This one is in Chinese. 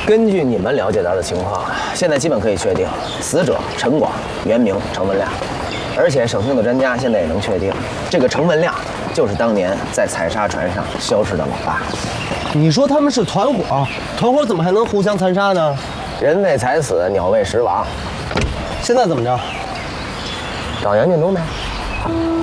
根据你们了解到的情况，现在基本可以确定，死者陈广原名程文亮，而且省厅的专家现在也能确定，这个程文亮就是当年在采砂船上消失的老大。 你说他们是团伙，团伙怎么还能互相残杀呢？ 人为财死，鸟为食亡。 现在怎么着？ 找杨建忠呗。